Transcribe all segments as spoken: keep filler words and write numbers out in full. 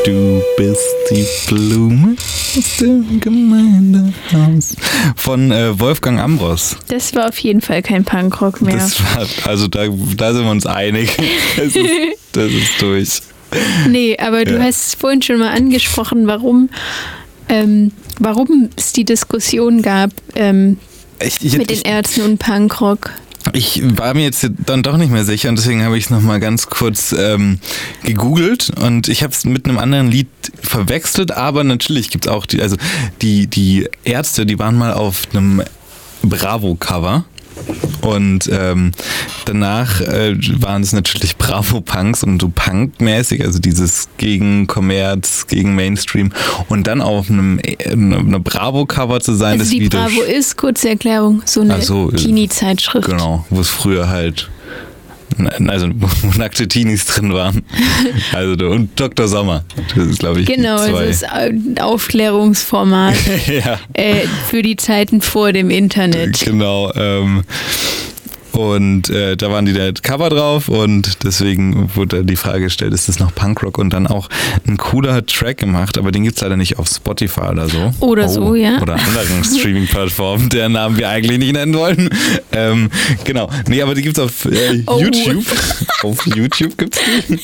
Du bist die Blume aus dem Gemeindehaus. Von äh, Wolfgang Ambros. Das war auf jeden Fall kein Punkrock mehr. Das war, also da, da sind wir uns einig. Das ist, das ist durch. Nee, aber du Ja. hast vorhin schon mal angesprochen, warum, ähm, warum es die Diskussion gab ähm, Ich, ich, mit den ich, Ärzten und Punkrock. ich war mir jetzt dann doch nicht mehr sicher und deswegen habe ich es nochmal ganz kurz ähm, gegoogelt und ich habe es mit einem anderen Lied verwechselt, aber natürlich gibt es auch die, also die, die Ärzte, die waren mal auf einem Bravo-Cover. Und ähm, danach äh, waren es natürlich Bravo-Punks und so Punk-mäßig, also dieses gegen Kommerz, gegen Mainstream und dann auf einem, einem Bravo-Cover zu sein, Also das die wieder... Bravo ist, kurze Erklärung, so eine Ach so, Teenie-Zeitschrift. Genau, wo es früher halt, also wo nackte Teenies drin waren. Also und Doktor Sommer, das ist glaube ich Genau, die also zwei. das ist ein Aufklärungsformat Ja. äh, für die Zeiten vor dem Internet. Genau. Ähm, und äh, da waren die da Cover drauf und deswegen wurde die Frage gestellt, ist das noch Punkrock? Und dann auch ein cooler Track gemacht, aber den gibt es leider nicht auf Spotify oder so. Oder so, ja. Oder anderen Streaming-Plattformen, deren Namen wir eigentlich nicht nennen wollen. Ähm, genau. Nee, aber die gibt es auf äh, Oh. YouTube. Auf YouTube gibt es die.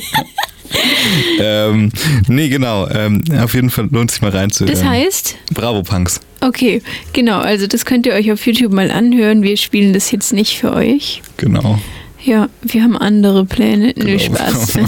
ähm, nee, genau. Ähm, auf jeden Fall lohnt sich mal reinzuhören. Das heißt, Bravo Punks. okay, genau, also das könnt ihr euch auf YouTube mal anhören. Wir spielen das jetzt nicht für euch. Genau. Ja, wir haben andere Pläne. Nö, Genau. Spaß.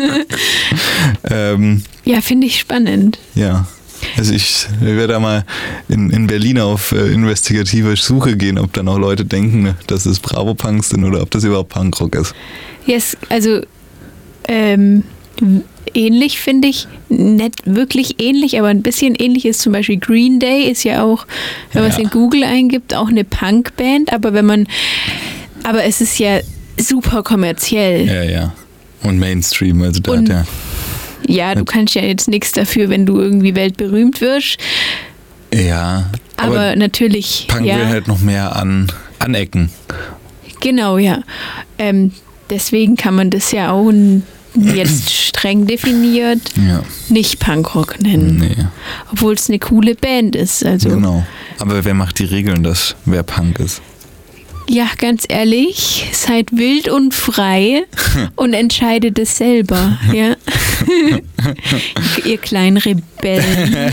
ähm, Ja, finde ich spannend. ja. Also ich werde da mal in, in Berlin auf äh, investigative Suche gehen, ob dann auch Leute denken, dass es Bravo-Punks sind oder ob das überhaupt Punkrock ist. Yes, also ähm, ähnlich finde ich, nicht wirklich ähnlich, aber ein bisschen ähnlich ist zum Beispiel Green Day, ist ja auch, wenn man es Ja. in Google eingibt, auch eine Punkband, aber wenn man, aber es ist ja super kommerziell. Ja, ja. Und Mainstream, also da Und- hat ja... Ja, du kannst ja jetzt nichts dafür, wenn du irgendwie weltberühmt wirst, Ja, aber, aber natürlich, Punk ja, will halt noch mehr an, anecken. genau, ja. Ähm, deswegen kann man das ja auch n- jetzt streng definiert Ja, nicht Punkrock nennen, nee, obwohl es eine coole Band ist. Also genau. Aber wer macht die Regeln, dass wer Punk ist? ja, ganz ehrlich, seid wild und frei und entscheidet es selber, ja. Ihr kleinen Rebellen.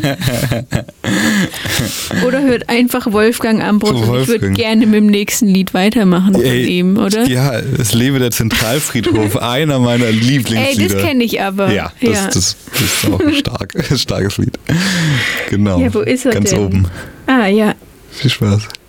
Oder hört einfach Wolfgang Ambros und ich würde Wolfgang. gerne mit dem nächsten Lied weitermachen von Ey, ihm, oder? Ja, es lebe der Zentralfriedhof, einer meiner Ey, Lieblingslieder. das kenne ich aber. Ja, das, ja. Das, das ist auch ein stark, starkes Lied. Genau. Ja, wo ist er Ganz denn? oben. Ah, ja. Viel Spaß.